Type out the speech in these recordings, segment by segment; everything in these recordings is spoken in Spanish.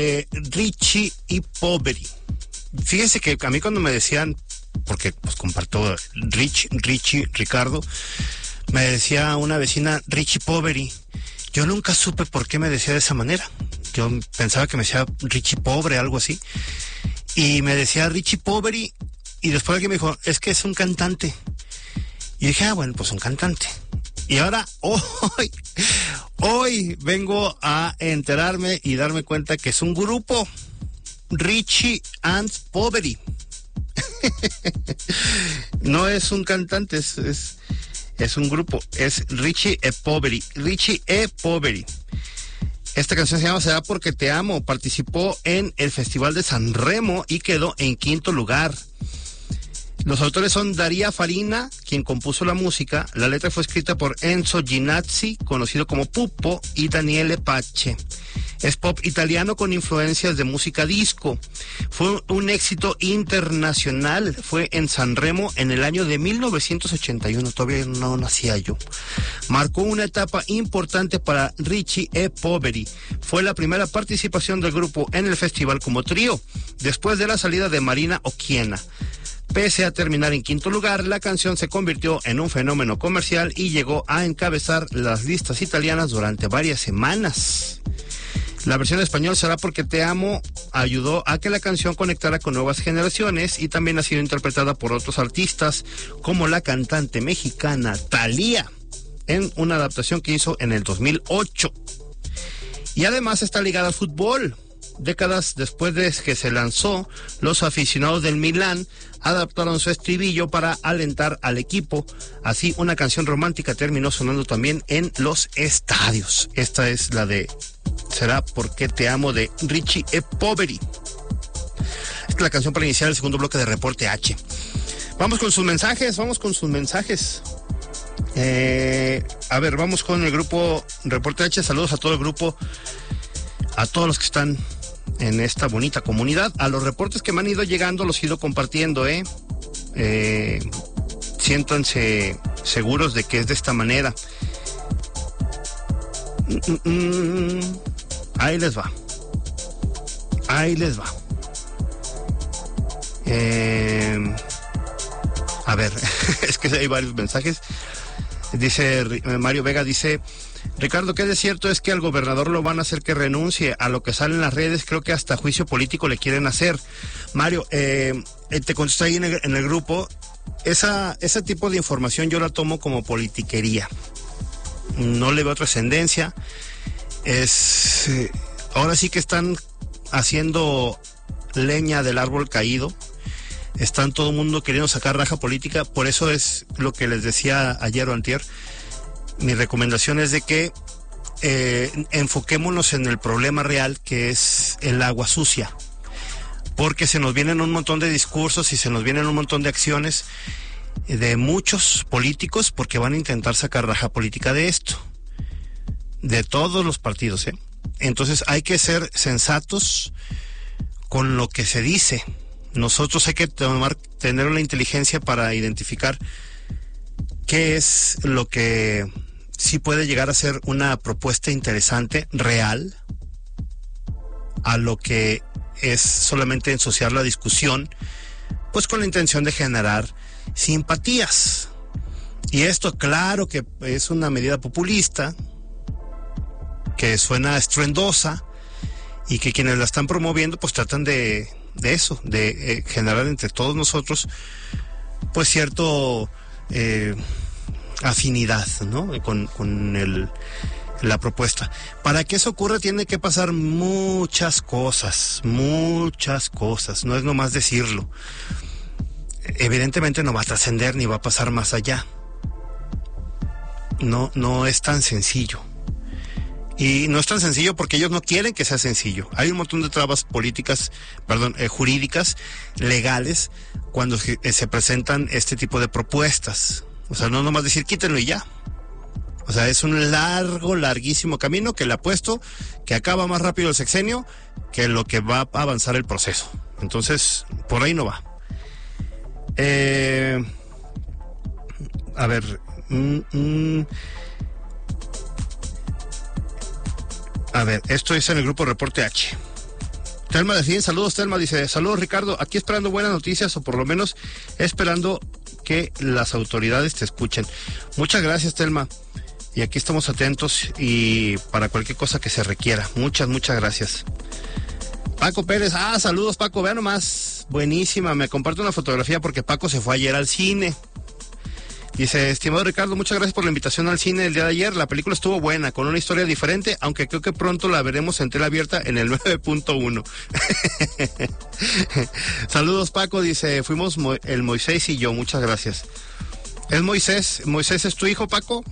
Richie y Poveri. Fíjense que a mí cuando me decían, porque pues comparto Richie, Ricardo, me decía una vecina Richie Poveri. Yo nunca supe por qué me decía de esa manera. Yo pensaba que me decía Richie Pobre, algo así. Y me decía Richie Poveri, y después alguien me dijo, es que es un cantante. Y dije, bueno, pues un cantante. Y ahora, hoy vengo a enterarme y darme cuenta que es un grupo, Richie and Poveri. No es un cantante, es un grupo, es Richie e Poveri. Richie e Poveri. Esta canción se llama Será porque te amo. Participó en el Festival de San Remo y quedó en 5º lugar. Los autores son Daria Farina, quien compuso la música. La letra fue escrita por Enzo Ginazzi, conocido como Pupo, y Daniele Pace. Es pop italiano con influencias de música disco. Fue un éxito internacional. Fue en San Remo en el año de 1981. Todavía no nacía yo. Marcó una etapa importante para Richie e Poveri. Fue la primera participación del grupo en el festival como trío, después de la salida de Marina Occhiena. Pese a terminar en 5º lugar, la canción se convirtió en un fenómeno comercial y llegó a encabezar las listas italianas durante varias semanas. La versión en español, Será porque te amo, ayudó a que la canción conectara con nuevas generaciones y también ha sido interpretada por otros artistas como la cantante mexicana Thalía en una adaptación que hizo en el 2008. Y además está ligada al fútbol. Décadas después de que se lanzó, los aficionados del Milán adaptaron su estribillo para alentar al equipo. Así, una canción romántica terminó sonando también en los estadios. Esta es la de Será porque te amo, de Richie e Poveri. Esta es la canción para iniciar el segundo bloque de Reporte H. Vamos con sus mensajes. A ver, vamos con el grupo Reporte H. Saludos a todo el grupo, a todos los que están en esta bonita comunidad. A los reportes que me han ido llegando los he ido compartiendo, siéntanse seguros de que es de esta manera. Ahí les va. A ver, es que hay varios mensajes. Dice Mario Vega, dice: Ricardo, ¿qué de cierto es que al gobernador lo van a hacer que renuncie? A lo que sale en las redes, creo que hasta juicio político le quieren hacer. Mario, te contesté ahí en el grupo, ese tipo de información yo la tomo como politiquería. No le veo trascendencia. Ahora sí que están haciendo leña del árbol caído. Están todo el mundo queriendo sacar raja política. Por eso es lo que les decía ayer o antier. Mi recomendación es de que enfoquémonos en el problema real, que es el agua sucia, porque se nos vienen un montón de discursos y se nos vienen un montón de acciones de muchos políticos, porque van a intentar sacar raja política de esto, de todos los partidos, Entonces hay que ser sensatos con lo que se dice. Nosotros hay que tener la inteligencia para identificar qué es lo que sí puede llegar a ser una propuesta interesante, real, a lo que es solamente ensuciar la discusión, pues con la intención de generar simpatías. Y esto, claro que es una medida populista, que suena estruendosa, y que quienes la están promoviendo pues tratan de generar entre todos nosotros pues cierto afinidad, ¿no? con la propuesta. Para que eso ocurra tiene que pasar muchas cosas, no es nomás decirlo. Evidentemente no va a trascender ni va a pasar más allá. No es tan sencillo. Y no es tan sencillo porque ellos no quieren que sea sencillo. Hay un montón de trabas jurídicas, legales, cuando se presentan este tipo de propuestas. O sea, no nomás decir quítenlo y ya. O sea, es un larguísimo camino que le apuesto que acaba más rápido el sexenio que lo que va a avanzar el proceso. Entonces, por ahí no va. A ver... A ver, esto es en el grupo Reporte H. Telma de Fin, saludos Telma, dice, saludos Ricardo, aquí esperando buenas noticias o por lo menos esperando que las autoridades te escuchen. Muchas gracias Telma, y aquí estamos atentos y para cualquier cosa que se requiera. Muchas gracias. Paco Pérez, saludos Paco, vean nomás, buenísima, me comparte una fotografía porque Paco se fue ayer al cine. Dice, estimado Ricardo, muchas gracias por la invitación al cine el día de ayer. La película estuvo buena, con una historia diferente, aunque creo que pronto la veremos en tela abierta en el 9.1. Saludos Paco, dice, fuimos el Moisés y yo, muchas gracias. ¿Es Moisés? ¿Moisés es tu hijo, Paco?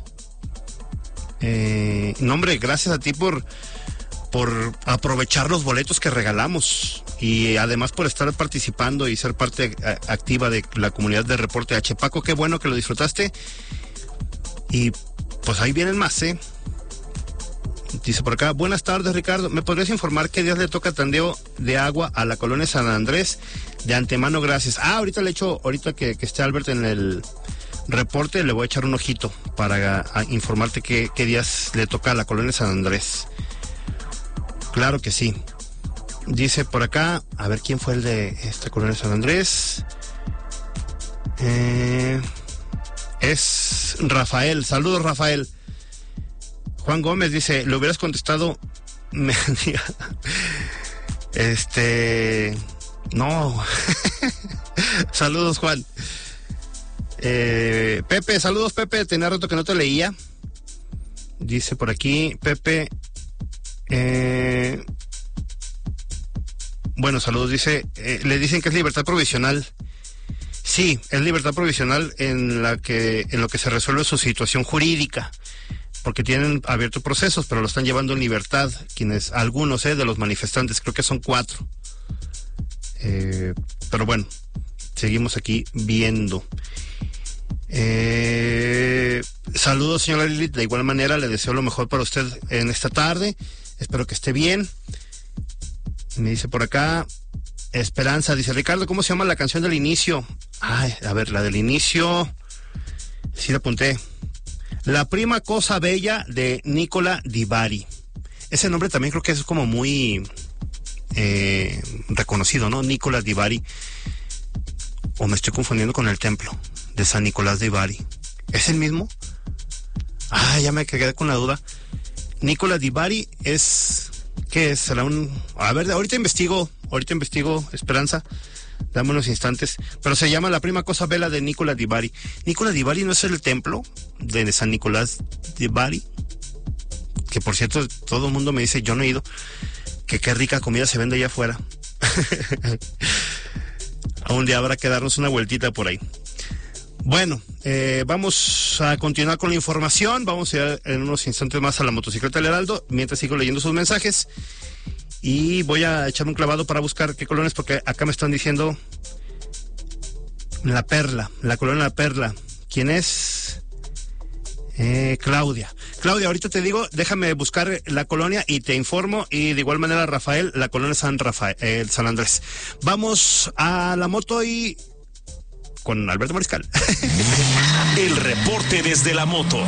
No, hombre, gracias a ti por aprovechar los boletos que regalamos y además por estar participando y ser parte activa de la comunidad de Reporte H. Paco, qué bueno que lo disfrutaste y pues ahí vienen más, Dice por acá, buenas tardes Ricardo, ¿me podrías informar qué días le toca tandeo de agua a la colonia San Andrés? De antemano, gracias. Ahorita que esté Albert en el reporte, le voy a echar un ojito para informarte qué días le toca a la colonia San Andrés. Claro que sí. Dice por acá, a ver quién fue el de esta colonia San Andrés. Es Rafael. Saludos, Rafael. Juan Gómez dice, le hubieras contestado. No. Saludos, Juan. Pepe, saludos, Pepe. Tenía rato que no te leía. Dice por aquí, Pepe. Bueno, saludos, dice, le dicen que es libertad provisional. Sí, es libertad provisional en lo que se resuelve su situación jurídica, porque tienen abiertos procesos, pero lo están llevando en libertad, algunos de los manifestantes, creo que son 4. Pero bueno, seguimos aquí viendo. Saludos, señora Lilith, de igual manera le deseo lo mejor para usted en esta tarde. Espero que esté bien. Me dice por acá, Esperanza, dice, Ricardo, ¿cómo se llama la canción del inicio? A ver, la del inicio, sí la apunté. La prima cosa bella de Nicola Di Bari. Ese nombre también creo que es como muy reconocido, ¿no? Nicola Di Bari. O me estoy confundiendo con el templo de San Nicolás de Bari. ¿Es el mismo? Ya me quedé con la duda. Nicola Di Bari es... ¿Qué es? ¿Será un...? A ver, ahorita investigo, Esperanza. Dame unos instantes. Pero se llama La prima cosa bella de Nicola Di Bari. ¿Nicola Di Bari no es el templo de San Nicolás de Bari? Que por cierto, todo el mundo me dice, yo no he ido, que qué rica comida se vende allá afuera. Un día habrá que darnos una vueltita por ahí. Bueno, vamos a continuar con la información. Vamos a ir en unos instantes más a la motocicleta del Heraldo, mientras sigo leyendo sus mensajes. Y voy a echar un clavado para buscar qué colonias, porque acá me están diciendo La Perla, la colonia La Perla. ¿Quién es? Claudia. Claudia, ahorita te digo, déjame buscar la colonia y te informo. Y de igual manera, Rafael, la colonia San Andrés. Vamos a la moto y... con Alberto Mariscal. El reporte desde la moto.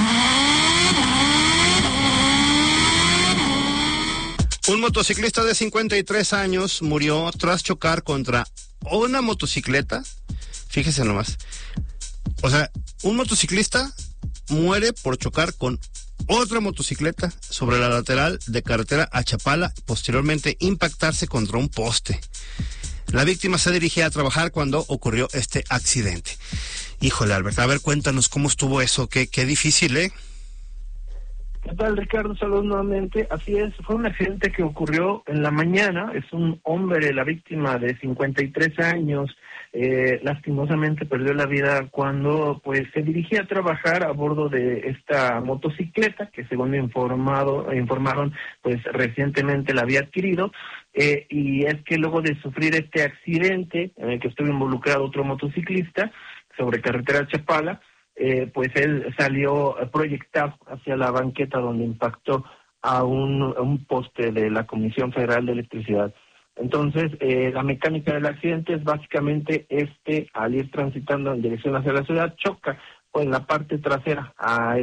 Un motociclista de 53 años murió tras chocar contra una motocicleta. Fíjese nomás. O sea, un motociclista muere por chocar con otra motocicleta sobre la lateral de carretera a Chapala, posteriormente impactarse contra un poste. La víctima se dirigía a trabajar cuando ocurrió este accidente. Híjole, Albert, a ver, cuéntanos cómo estuvo eso, qué difícil, ¿eh? ¿Qué tal, Ricardo? Saludos nuevamente. Así es, fue un accidente que ocurrió en la mañana. Es un hombre, la víctima de 53 años, lastimosamente perdió la vida cuando pues se dirigía a trabajar a bordo de esta motocicleta que, según informaron, pues recientemente la había adquirido. Y es que luego de sufrir este accidente en el que estuvo involucrado otro motociclista sobre carretera Chapala, pues él salió proyectado hacia la banqueta donde impactó a un poste de la Comisión Federal de Electricidad. Entonces, la mecánica del accidente es básicamente al ir transitando en dirección hacia la ciudad, choca en la parte trasera a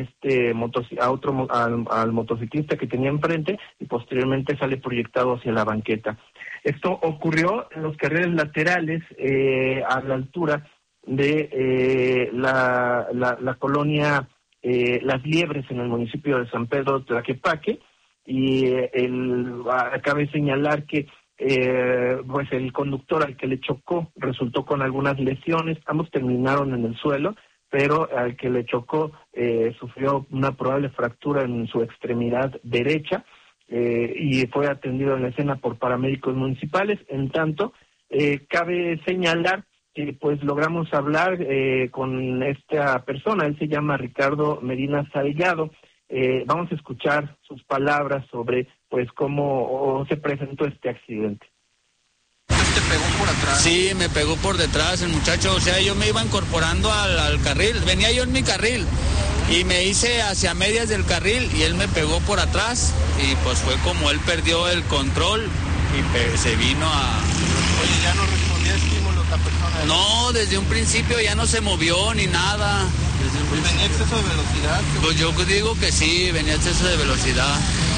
al motociclista que tenía enfrente y posteriormente sale proyectado hacia la banqueta. Esto ocurrió en los carriles laterales a la altura de la colonia Las Liebres en el municipio de San Pedro Tlaquepaque, y cabe señalar que pues el conductor al que le chocó resultó con algunas lesiones. Ambos terminaron en el suelo, pero al que le chocó sufrió una probable fractura en su extremidad derecha, y fue atendido en la escena por paramédicos municipales. En tanto, cabe señalar que pues logramos hablar con esta persona. Él se llama Ricardo Medina Salgado. Vamos a escuchar sus palabras sobre pues cómo se presentó este accidente. ¿Te pegó por atrás? Sí, me pegó por detrás el muchacho. O sea, yo me iba incorporando al carril. Venía yo en mi carril y me hice hacia medias del carril y él me pegó por atrás, y pues fue como él perdió el control y se vino a... Oye, ¿ya no respondía estímulo esta persona? No, desde un principio ya no se movió ni nada. ¿Venía exceso de velocidad? Pues yo digo que sí, venía exceso de velocidad.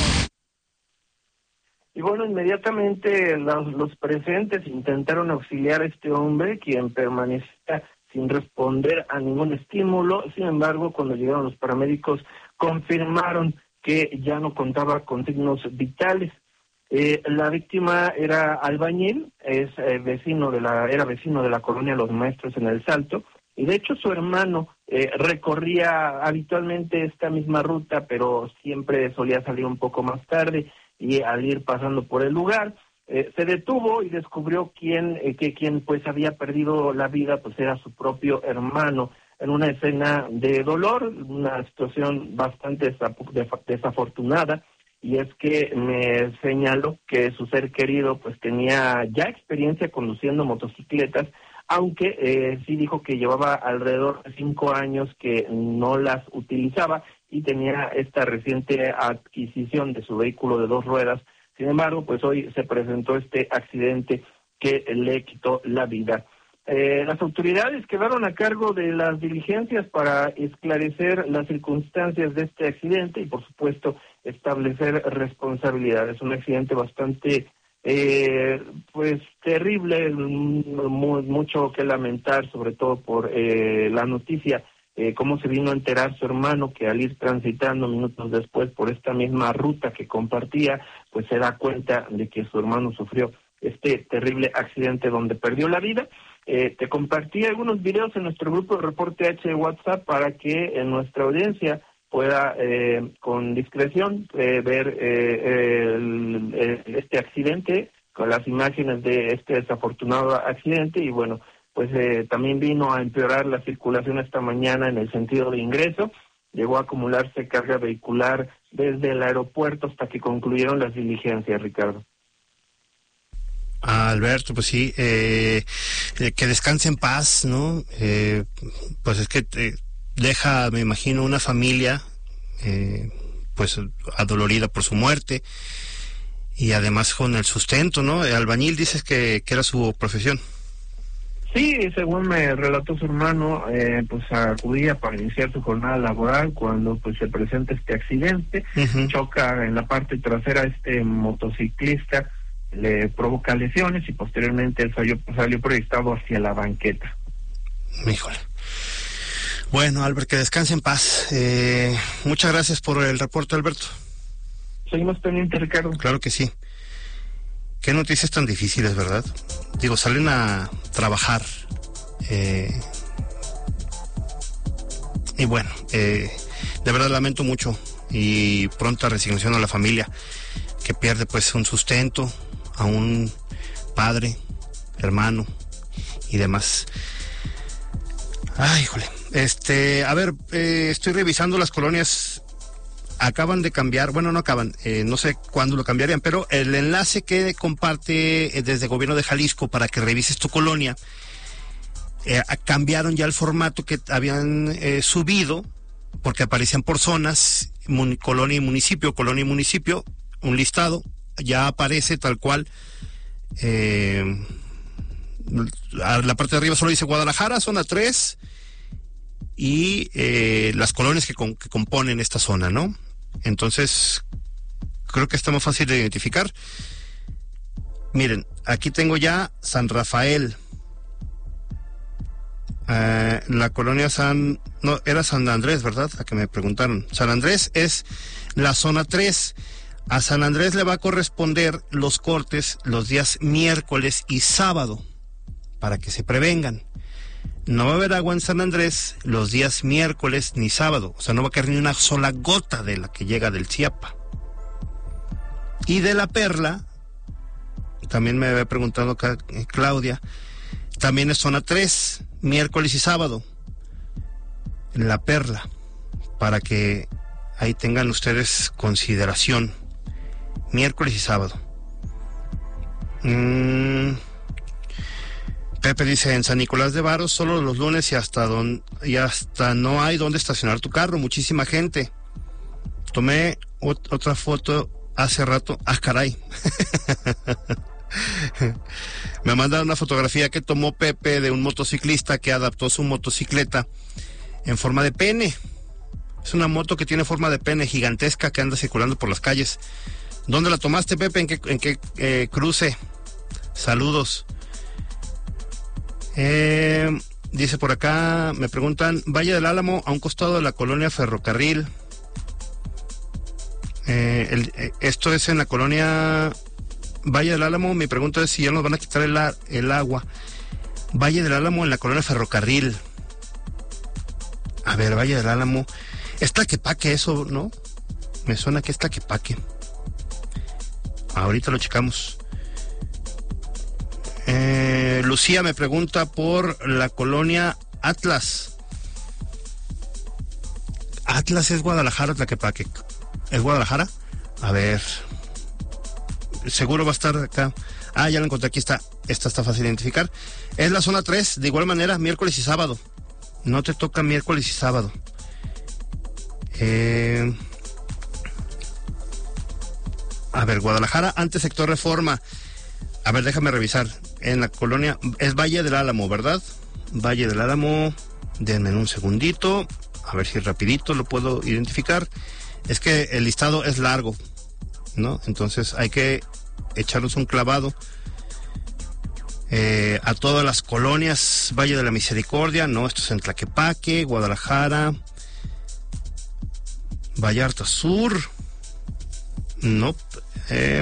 Y bueno, inmediatamente los presentes intentaron auxiliar a este hombre, quien permanecía sin responder a ningún estímulo. Sin embargo, cuando llegaron los paramédicos, confirmaron que ya no contaba con signos vitales. La víctima era albañil, era vecino de la colonia Los Maestros en El Salto, y de hecho su hermano recorría habitualmente esta misma ruta, pero siempre solía salir un poco más tarde, y al ir pasando por el lugar se detuvo y descubrió que quien pues había perdido la vida pues era su propio hermano, en una escena de dolor, una situación bastante desafortunada. Y es que me señaló que su ser querido pues tenía ya experiencia conduciendo motocicletas, aunque sí dijo que llevaba alrededor de 5 años que no las utilizaba y tenía esta reciente adquisición de su vehículo de 2 ruedas. Sin embargo, pues hoy se presentó este accidente que le quitó la vida. Las autoridades quedaron a cargo de las diligencias para esclarecer las circunstancias de este accidente y, por supuesto, establecer responsabilidades. Un accidente bastante, pues, terrible, mucho que lamentar, sobre todo por la noticia, cómo se vino a enterar su hermano, que al ir transitando minutos después por esta misma ruta que compartía, pues se da cuenta de que su hermano sufrió este terrible accidente donde perdió la vida. Te compartí algunos videos en nuestro grupo de Reporte H de WhatsApp para que nuestra audiencia pueda con discreción ver este accidente, con las imágenes de este desafortunado accidente. Y bueno, pues también vino a empeorar la circulación esta mañana en el sentido de ingreso. Llegó a acumularse carga vehicular desde el aeropuerto hasta que concluyeron las diligencias, Ricardo. Alberto, pues sí, que descanse en paz, ¿no? Pues es que deja, me imagino, una familia pues adolorida por su muerte, y además con el sustento, ¿no? Albañil, dices que era su profesión. Sí, según me relató su hermano, pues acudía para iniciar su jornada laboral cuando pues se presenta este accidente. Uh-huh. Choca en la parte trasera este motociclista, le provoca lesiones y posteriormente él salió proyectado hacia la banqueta. Híjole. Bueno, Albert, que descanse en paz. Muchas gracias por el reporte, Alberto. Seguimos pendientes, Ricardo. Claro que sí. Qué noticias tan difíciles, ¿verdad? Digo, salen a trabajar. Y bueno, de verdad lamento mucho, y pronta resignación a la familia que pierde pues un sustento, a un padre, hermano y demás. Ay, híjole. A ver, estoy revisando las colonias. Acaban de cambiar, bueno, no acaban, no sé cuándo lo cambiarían, pero el enlace que comparte desde el gobierno de Jalisco para que revises tu colonia, cambiaron ya el formato que habían subido, porque aparecían por zonas, colonia y municipio, un listado. Ya aparece tal cual. La parte de arriba solo dice Guadalajara, zona 3, y las colonias que componen esta zona, ¿no? Entonces, creo que está más fácil de identificar. Miren, aquí tengo ya San Rafael. La colonia era San Andrés, ¿verdad? A que me preguntaron. San Andrés es la zona 3. A San Andrés le va a corresponder los cortes los días miércoles y sábado, para que se prevengan. No va a haber agua en San Andrés los días miércoles ni sábado. O sea, no va a caer ni una sola gota de la que llega del Chiapa. Y de la Perla, también me había preguntado acá Claudia, también es zona 3, miércoles y sábado, en la Perla, para que ahí tengan ustedes consideración, miércoles y sábado. Pepe dice, en San Nicolás de Baros solo los lunes y hasta no hay donde estacionar tu carro, muchísima gente. Tomé otra foto hace rato, caray. Me mandaron una fotografía que tomó Pepe de un motociclista que adaptó su motocicleta en forma de pene. Es una moto que tiene forma de pene gigantesca que anda circulando por las calles. ¿Dónde la tomaste, Pepe? ¿En qué cruce? Saludos. Dice por acá, me preguntan, Valle del Álamo, a un costado de la colonia Ferrocarril. Esto es en la colonia Valle del Álamo. Mi pregunta es si ya nos van a quitar el agua. Valle del Álamo en la colonia Ferrocarril. A ver, Valle del Álamo. Es Tlaquepaque eso, ¿no? Me suena que es Tlaquepaque. Ahorita lo checamos. Lucía me pregunta por la colonia Atlas. Atlas es Guadalajara, Tlaquepaque. ¿Es Guadalajara? A ver. Seguro va a estar acá. Ya la encontré, aquí está. Esta está fácil de identificar. Es la zona 3, de igual manera, miércoles y sábado. No te toca miércoles y sábado. A ver, Guadalajara, antes sector Reforma. A ver, déjame revisar. En la colonia, es Valle del Álamo, ¿verdad? Valle del Álamo. Denme un segundito. A ver si rapidito lo puedo identificar. Es que el listado es largo, ¿no? Entonces hay que echarnos un clavado a todas las colonias. Valle de la Misericordia, no, esto es en Tlaquepaque, Guadalajara, Vallarta Sur, no,